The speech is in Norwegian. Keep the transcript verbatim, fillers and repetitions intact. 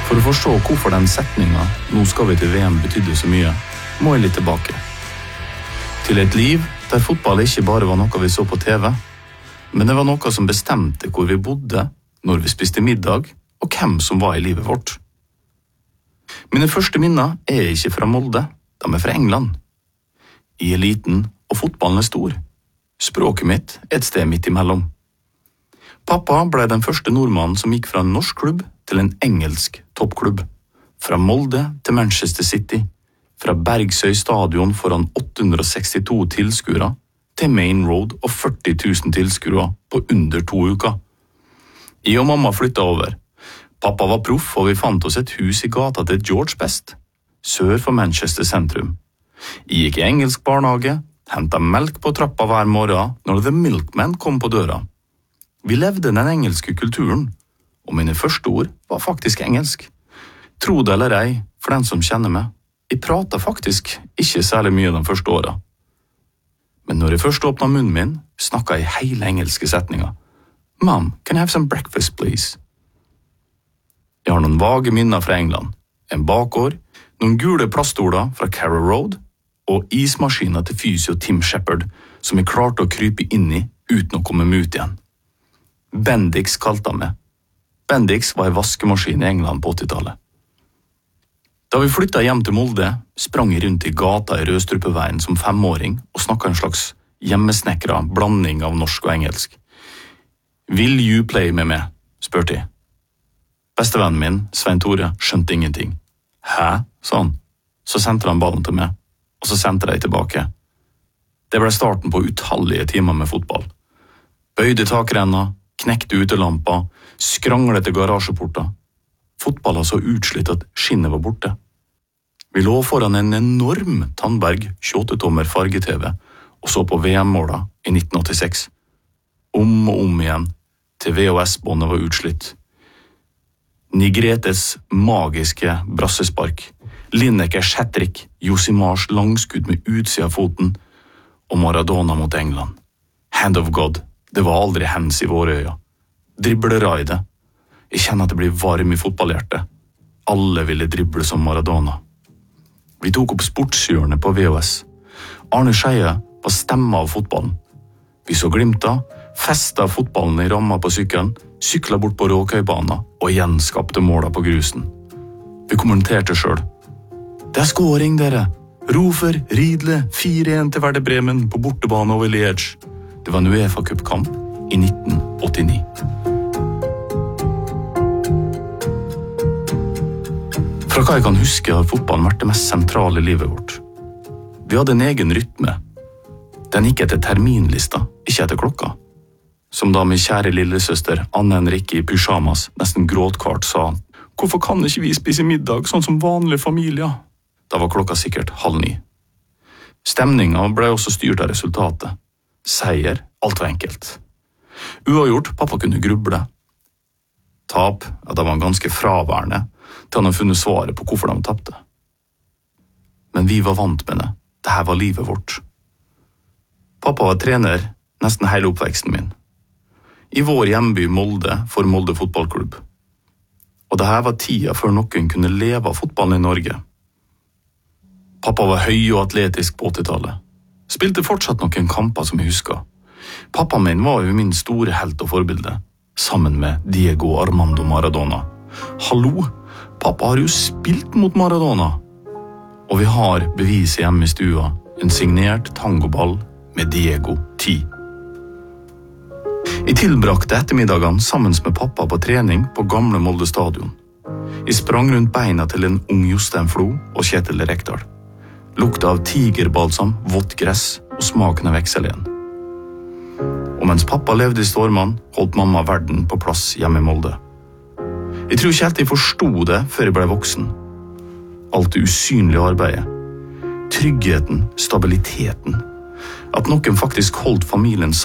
For å forstå hvorfor den setningen «Nå skal vi til V M» betydde så mye, må jeg litt tilbake. Til et liv der fotball ikke bare var noe vi så på T V, men det var noe som bestemte hvor vi bodde, når vi spiste middag, og hvem som var i livet vårt. Mine første minner er ikke fra Molde, de er fra England. Jeg er liten, og fotballen er stor. Språket mitt er et sted midt imellom. Pappa ble den første nordmannen som gikk fra en norsk klubb til en engelsk toppklubb. Fra Molde til Manchester City, fra Bergsøy stadion foran åtte hundre sekstito tilskuere til Main Road og førti tusen tilskuere på under to uker. Jeg og mamma flyttet over. Pappa var proff, og vi fant oss et hus i gata til George Best, sør for Manchester sentrum. Jeg gikk i engelsk barnehage, hentet melk på trappa hver morgen når The Milkman kom på døra. Vi levde den engelske kulturen, og mine første ord var faktisk engelsk. Tro det eller ei, for den som kjenner meg, jeg pratet faktisk ikke særlig mye de første årene. Men når jeg først åpnet munnen min, snakket jeg hele engelske setninger. Mom, can I have some breakfast, please? Jeg har noen vage minner fra England, en bakgård, noen gule plaststoler fra Carrow Road, og ismaskiner til fysio Tim Shepherd, som jeg klarte å krype inn i uten å komme meg ut igjen. Bendix kalte han meg. Bendix var en vaskemaskin i England på åttitallet. Da vi flyttet hjem til Molde, sprang jeg rundt i gata i Rødstrupeveien som femåring og snakket en slags hjemmesnekret blanding av norsk og engelsk. «Will you play med meg?» spurte jeg. Bestevennen min, Svein Tore, skjønte ingenting. «Hæ?» sa han. Så sendte han ballen til meg, og så sendte jeg tilbake. Det ble starten på utallige timer med fotball. Bøyde takrenner, knekte utelamper, skranglete garasjeporter. Fotball var så utslitt at skinnet var borte. Vi lå foran en enorm Tandberg tjueåtte-tommer farge-T V og så på V M-måla i nitten åttiseks. Om og om igjen, til V H S-båndet var utslitt. Nigretes magiske brassespark, Linekers hat-trick, Josimars langskudd med utsida av foten og Maradona mot England. Hand of God, det var aldri hens i våre øyne. Dribleraide. Jeg kjenner at det blir varm i fotballhjertet. Alle ville drible som Maradona. Vi tok opp sportshjørnet på V H S. Arne Scheie var stemma av fotballen. Vi så glimta, festet fotballen i ramma på sykkelen, syklet bort på Råkøybana og gjenskapte måla på grusen. Vi kommenterte selv. Det er skåring, dere! Rofer, Riedle, fire en til Werder Bremen på bortebane over Liège. Det var en UEFA-cupkamp i nitten åttini. Fra hva jeg kan huske har fotballen vært det mest sentrale i livet vårt. Vi hadde en egen rytme. Den gikk etter terminlista, ikke etter klokka. Som da min kjære lillesøster Anne Henrikke i pyjamas nesten gråtkvart sa «Hvorfor kan ikke vi spise middag sånn som vanlige familier?» Da var klokka sikkert halv ni. Stemningen ble også styrt av resultatet. Seier, alt var enkelt. Uavgjort, pappa kunne gruble. Tap, ja, da var han ganske fraværende, til han hadde funnet svaret på hvorfor de tappte. Men vi var vant med det. Dette var livet vårt. Pappa var trener nesten hele oppveksten min. I vår hjemby Molde for Molde fotballklubb. Og dette var tida før noen kunne leve av fotballen i Norge. Pappa var høy og atletisk på åttitallet. Spilte fortsatt noen kamper som jeg husker. Pappa min var jo min store helt og forbilde, sammen med Diego Armando Maradona. Hallo, pappa har jo spilt mot Maradona. Og vi har beviset hjemme i stua, en signert tangoball med Diego ti. Jeg tilbrakte ettermiddagene sammen med pappa på trening på gamle Molde stadion. Jeg sprang rundt beina til en ung Jostein Flo og Kjetil Rekdal. Lukta av tigerbalsam, vått gress og smaken av vekselen. Og mens pappa levde i stormene, holdt mamma verden på plass hjemme i Molde. Jeg tror ikke helt jeg forstod det før jeg ble voksen. Alt det usynlige arbeidet. Tryggheten, stabiliteten. At noen faktisk holdt familien sammen.